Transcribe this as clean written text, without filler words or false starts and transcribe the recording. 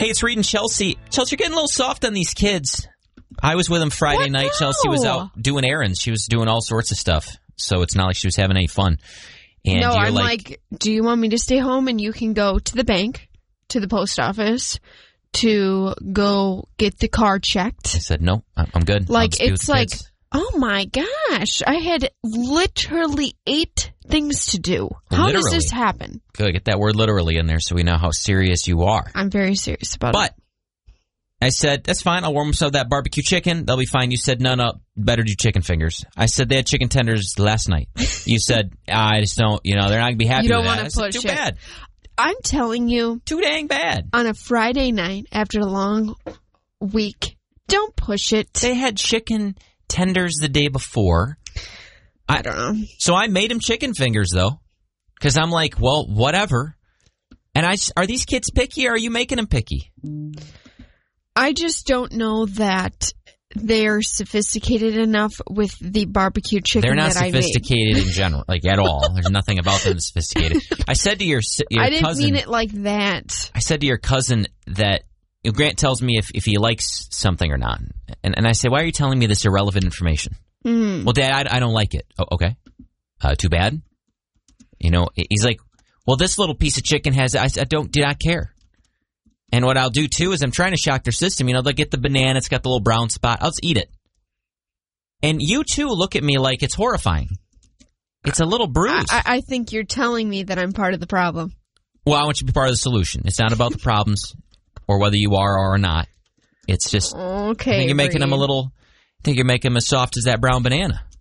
Hey, it's Reed and Chelsea. Chelsea, you're getting a little soft on these kids. I was with them Friday night. No. Chelsea was out doing errands. She was doing all sorts of stuff. So it's not like she was having any fun. And no, you're I'm like, do you want me to stay home and you can go to the bank, to the post office, to go get the car checked? I said, no, I'm good. Like, it's like, oh my gosh, I had literally 8 things to do. How does this happen? Good, get that word literally in there so we know how serious you are. I'm very serious about it. But I said, that's fine. I'll warm them some of that barbecue chicken. They'll be fine. You said, no, better do chicken fingers. I said, they had chicken tenders last night. You said, I just don't, they're not going to be happy with that. You don't want to push too bad. I'm telling you. Too dang bad. On a Friday night after a long week, don't push it. They had chicken tenders the day before. I don't know. So I made them chicken fingers, though, because I'm like, well, whatever. And are these kids picky, or are you making them picky? I just don't know that they're sophisticated enough with the barbecue chicken. They're not that sophisticated in general, like at all. There's nothing about them that's sophisticated. I said to your I didn't cousin, mean it like that. I said to your cousin that Grant tells me if he likes something or not, and I say, why are you telling me this irrelevant information? Well, Dad, I don't like it. Oh, okay, too bad. He's like, well, this little piece of chicken has. I do not care. And what I'll do, too, is I'm trying to shock their system. They'll get the banana. It's got the little brown spot. I'll just eat it. And you, too, look at me like it's horrifying. It's a little bruise. I think you're telling me that I'm part of the problem. Well, I want you to be part of the solution. It's not about the problems or whether you are or not. It's just, okay, I think you're making them as soft as that brown banana.